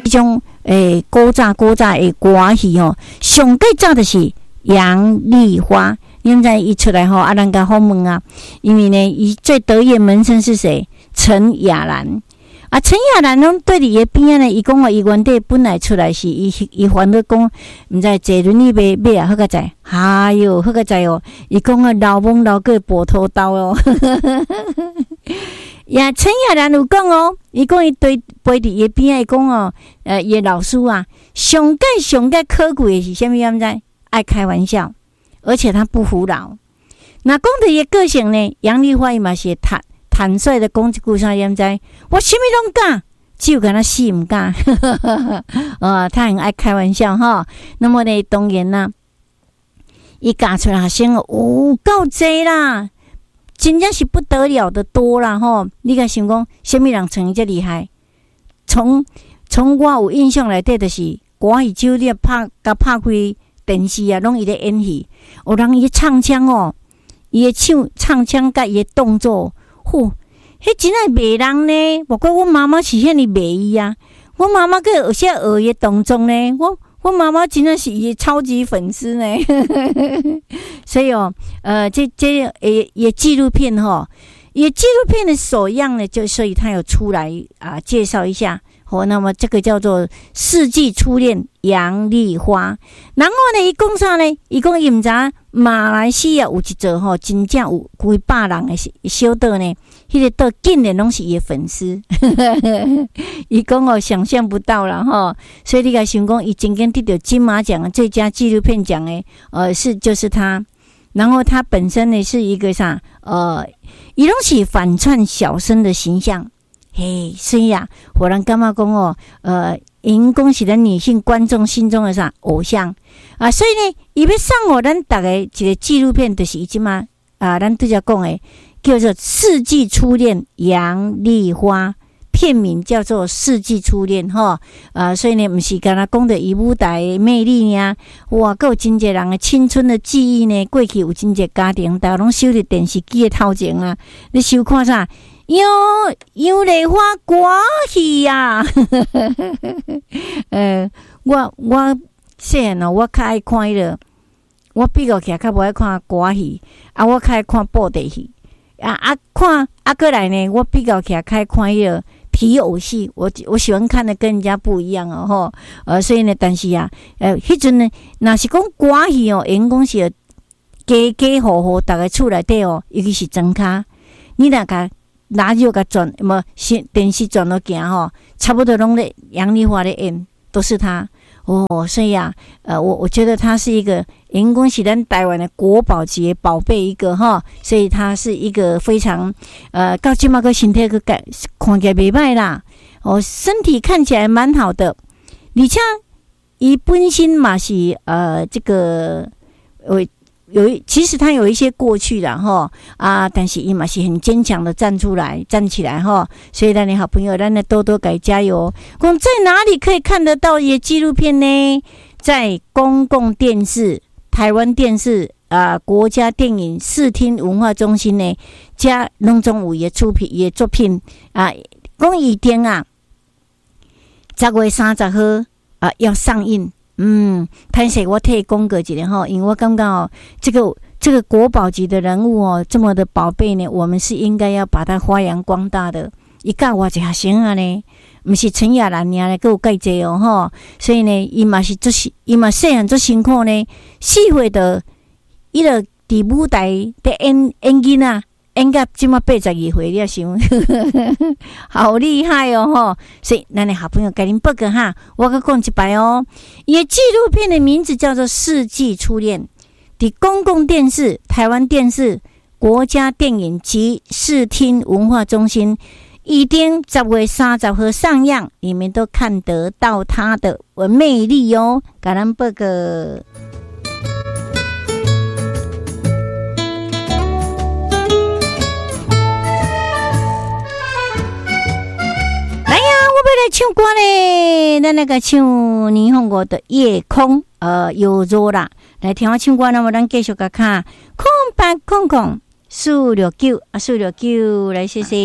这种古早的歌戏吼，上最早就是杨丽花。现在一出来吼，人家好问啊，因为呢，伊最得意的门生是谁？陈雅兰。陈雅兰拢对伫伊边仔呢，伊讲伊原底本来出来是伊烦恼讲，毋知坐轮椅买好个在，哎哟，好个在哦！伊讲老懵老过跛头刀哦。呀，陈雅兰有讲哦，伊讲伊对陪伫伊边仔讲哦，伊的老师啊，上界可贵的是啥物？毋知爱开玩笑，而且他不服老。那讲到伊的个性呢，杨丽花伊嘛是坦率的讲一句啥？毋知我啥物拢敢，只有敢若死毋敢。他很爱开玩笑哈。那么呢，当然啦，伊教出来学生有够济啦。真正是不得了的多啦吼！你甲想讲，什么人像伊遮厉害？从我有印象内底，就是歌戏酒你拍开电视啊，拢伊咧演戏。有人伊唱腔哦，伊的唱腔甲伊的动作，迄真系迷人呢。包括我妈妈是遐尼迷伊啊，我妈妈个有些学伊的动作呢，我妈妈真的是伊超级粉丝呢。所以这也纪录片哈，也纪录片的首样呢，所以他有出来介绍一下。那么这个叫做《世纪初恋》杨丽花。然后呢，伊讲啥呢？伊讲伊毋知马来西亚有一座真正有几百人的小岛呢，迄个岛竟然拢是伊的粉丝。伊讲想象不到啦吼，所以你甲想讲，伊真正得到金马奖最佳纪录片奖的，就是他。然后他本身呢是一个啥？伊拢是反串小生的形象。所以啊，有人感觉讲因讲是咱女性观众心中的啥偶像啊，所以呢，伊要送咱大家一个纪录片，就是伊即马咱对遮讲的，叫做《世纪初恋》杨丽花，片名叫做《世纪初恋》哈所以呢，不是干那讲的伊舞台的魅力呀，哇，还有真侪人的青春的记忆呢，过去有真侪家庭，大家拢守伫电视机的头前啊，你收看啥？杨丽花歌戏啊！我细汉我较爱看迄个，我比较起来较无爱看歌戏我较爱看布袋戏过来呢，我比较起来较爱看迄个皮偶戏，我喜欢看的跟人家不一样所以呢，但是迄阵呢，若是讲歌戏因讲是家户大家厝内底尤其是庄脚，你若甲拉就甲转，电视转落行差不多拢咧杨丽花咧演，都是他所以我觉得他是一个，因讲是咱台湾的国宝级的宝贝一个所以他是一个非常到即马个身体个看起来袂歹啦，身体看起来蛮好的，而且伊本身嘛是这个其实他有一些过去啦但是伊嘛是很坚强的站起来所以咱的好朋友，咱的多多给加油。讲在哪里可以看得到一些纪录片呢？在公共电视、台湾电视国家电影视听文化中心呢，加拢总有伊的出品伊的作品讲一定10月30号要上映。潘姐，我替讲过一下因为我感觉这个国宝级的人物这么的宝贝呢，我们是应该要把它发扬光大的。伊教我一下生呢，不是陈雅兰尔呢，还有介济所以呢，伊嘛细汉做辛苦呢，4岁的伊就伫舞台在演囡仔。演到即马82岁，你想，好厉害所以咱的好朋友甲恁报告我甲讲一摆伊的纪录片的名字叫做《世纪初恋》，伫公共电视、台湾电视、国家电影及视听文化中心，一定10月30号上映，你们都看得到它的魅力甲咱报告。来唱歌咧，咱那个唱霓虹国的夜空，有热啦。来听我唱歌，那么咱继续甲看，空白空空469，469，来谢谢。